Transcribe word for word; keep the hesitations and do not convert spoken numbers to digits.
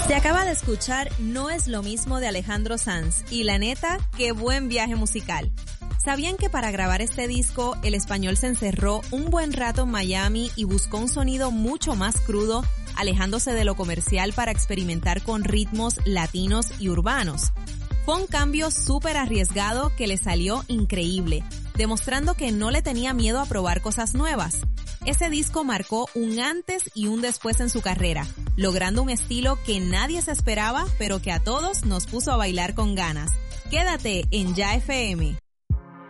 Se acaba de escuchar No es lo mismo de Alejandro Sanz y la neta, qué buen viaje musical. ¿Sabían que para grabar este disco el español se encerró un buen rato en Miami y buscó un sonido mucho más crudo, alejándose de lo comercial para experimentar con ritmos latinos y urbanos? Fue un cambio súper arriesgado que le salió increíble, demostrando que no le tenía miedo a probar cosas nuevas. Ese disco marcó un antes y un después en su carrera, logrando un estilo que nadie se esperaba, pero que a todos nos puso a bailar con ganas. Quédate en Ya F M.